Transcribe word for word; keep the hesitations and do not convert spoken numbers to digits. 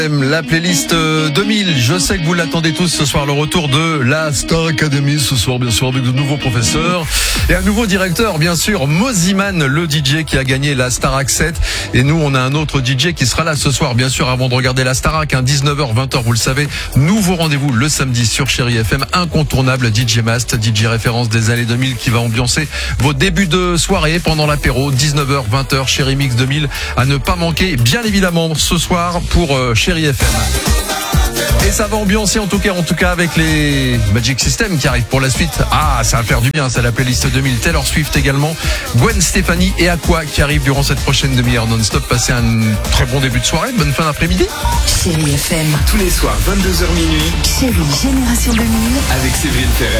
La playlist deux mille, je sais que vous l'attendez tous ce soir, le retour de la Star Academy ce soir, bien sûr, avec de nouveaux professeurs et un nouveau directeur, bien sûr, Moziman, le D J qui a gagné la Starac sept. Et nous, on a un autre D J qui sera là ce soir, bien sûr, avant de regarder la Starac, hein, dix-neuf heures, vingt heures, vous le savez. Nouveau rendez-vous le samedi sur Chéri F M, incontournable D J Mast, D J référence des années deux mille qui va ambiancer vos débuts de soirée pendant l'apéro, dix-neuf heures, vingt heures, Chéri Mix deux mille, à ne pas manquer, bien évidemment, ce soir pour euh, Chéri F M. Et ça va ambiancer en tout cas, en tout cas avec les Magic System qui arrivent pour la suite. Ah, ça va faire du bien, c'est la playlist deux mille. Taylor Swift également, Gwen Stefani et Aqua qui arrivent durant cette prochaine demi-heure non-stop. Passez un très bon début de soirée, bonne fin d'après-midi. Chéri F M. Tous les soirs, vingt-deux heures minuit. Chéri Génération deux mille. Avec Séverine Ferrer.